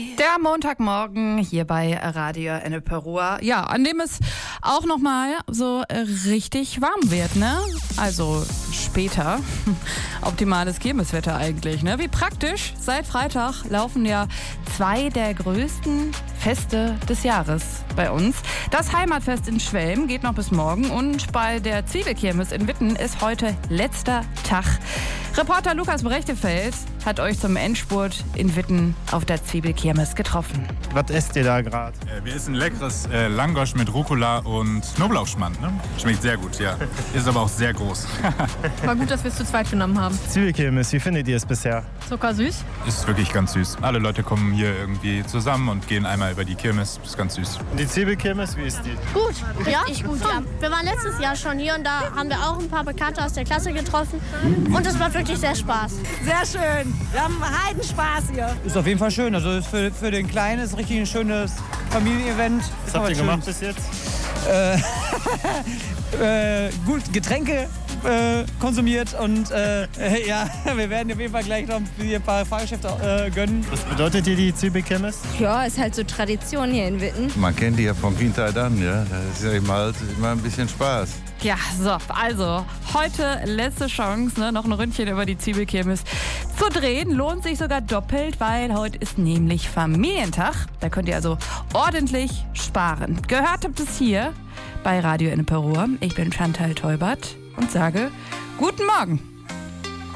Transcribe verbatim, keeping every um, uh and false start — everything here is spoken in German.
Der Montagmorgen hier bei Radio Enneperoa. Ja, an dem es auch nochmal so richtig warm wird, ne? Also später. Optimales Kirmeswetter eigentlich, ne? Wie praktisch. Seit Freitag laufen ja zwei der größten Feste des Jahres bei uns. Das Heimatfest in Schwelm geht noch bis morgen und bei der Zwiebelkirmes in Witten ist heute letzter Tag. Reporter Lukas Brechtefeld hat euch zum Endspurt in Witten auf der Zwiebelkirmes getroffen. Was esst ihr da gerade? Äh, wir essen leckeres äh, Langosch mit Rucola und Knoblauchschmand. Ne? Schmeckt sehr gut, ja. Ist aber auch sehr groß. War gut, dass wir es zu zweit genommen haben. Zwiebelkirmes, wie findet ihr es bisher? Zuckersüß? Ist wirklich ganz süß. Alle Leute kommen hier irgendwie zusammen und gehen einmal über die Kirmes. Ist ganz süß. Und die Zwiebelkirmes, wie ist die? Gut, ja? Richtig gut, ja. Wir waren letztes Jahr schon hier und da haben wir auch ein paar Bekannte aus der Klasse getroffen. Und es macht wirklich sehr Spaß. Sehr schön. Wir haben Heidenspaß hier. Ist auf jeden Fall schön. Also ist für, für den Kleinen ist richtig ein schönes Familienevent. Was habt ihr gemacht bis jetzt? Äh, äh, gut, Getränke äh, konsumiert und äh, äh, ja, wir werden auf jeden Fall gleich noch ein paar Fahrgeschäfte äh, gönnen. Was bedeutet dir die Zwiebelkirmes? Ja, ist halt so Tradition hier in Witten. Man kennt die ja von Kindheit an, ja. Das ist ja immer, halt immer ein bisschen Spaß. Ja, so, also heute letzte Chance, ne, noch ein Ründchen über die Zwiebelkirmes zu drehen. Lohnt sich sogar doppelt, weil heute ist nämlich Familientag. Da könnt ihr also ordentlich sparen. Gehört habt es hier bei Radio Enneperoa. Ich bin Chantal Teubert und sage guten Morgen.